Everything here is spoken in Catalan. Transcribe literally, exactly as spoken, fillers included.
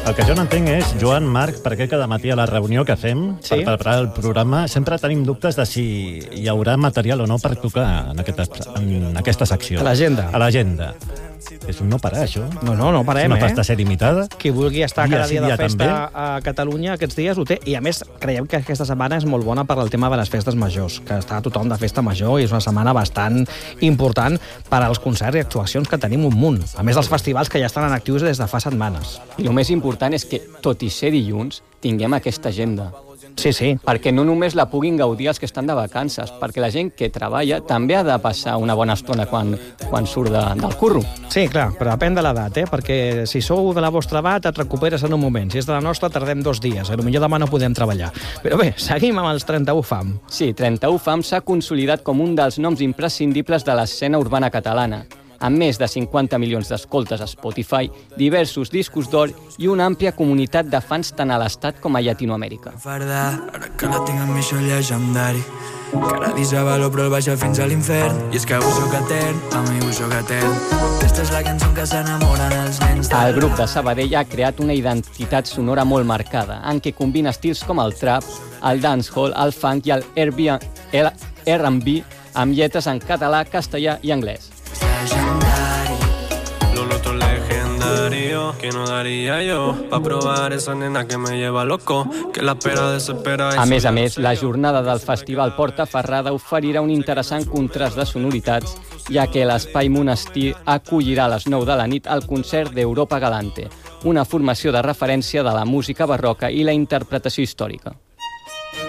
El que jo no entenc és, Joan, Marc, per què cada matí a la reunió que fem Sí? per preparar el programa sempre tenim dubtes de si hi haurà material o no per tocar en aquesta, en aquesta secció. A l'agenda. A l'agenda. És un no parar, això. No, no, no parem, és una eh? pasta ser limitada. Qui vulgui estar Dia cada sí, dia de dia festa també. a Catalunya aquests dies ho té. I a més, creiem que aquesta setmana és molt bona per al tema de les festes majors, que està tothom de festa major i és una setmana bastant important per als concerts i actuacions que tenim un munt. A més dels festivals que ja estan en actius des de fa setmanes. I el més important és que, tot i ser dilluns, tinguem aquesta agenda. Sí, sí. Perquè no només la puguin gaudir els que estan de vacances, perquè la gent que treballa també ha de passar una bona estona quan, quan surt de, del curro. Sí, clar, però depèn de l'edat, eh? Perquè si sou de la vostra edat et recuperes en un moment. Si és de la nostra tardem dos dies. A lo millor demà no podem treballar. Però bé, seguim amb els trenta-u fam. Sí, trenta-u fam s'ha consolidat com un dels noms imprescindibles de l'escena urbana catalana, amb més de cinquanta milions d'escoltes a Spotify, diversos discos d'or i una àmplia comunitat de fans tant a l'Estat com a Llatinoamèrica. Farda, ara que la tinc amb mi això llegendari. Cada dia valor però el baixa fins a l'infern. I és que avui soc etern, a mi avui soc etern. Aquesta és la cançó que s'enamoren els nens. El grup de Sabadell ha creat una identitat sonora molt marcada, en què combina estils com el trap, el dancehall, el funk i el R and B amb lletres en català, castellà i anglès. Lo noto legendario, que no daría yo pa probar esa nena que me lleva loco, que la espera desespera. A més a més, la jornada del Festival Porta Ferrada oferirà un interessant contrast de sonoritats, ja que l'Espai Monestir acollirà a les nou de la nit el concert d'Europa Galante, una formació de referència de la música barroca i la interpretació històrica.